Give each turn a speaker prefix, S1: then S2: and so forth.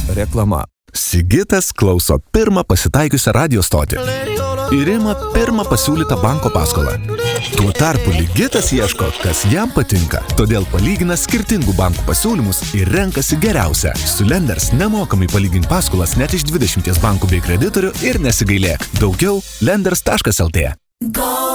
S1: Reklama. Sigitas klauso pirmą pasitaikiusią radio stotį ir ima pirmą pasiūlytą banko paskolą. Tuo tarpu Ligitas ieško, kas jam patinka. Todėl palygina skirtingų bankų pasiūlymus ir renkasi geriausią. Su Lenders nemokamai palygink paskolas net iš 20 bankų bei kreditorių ir nesigailėk. Daugiau lenders.lt.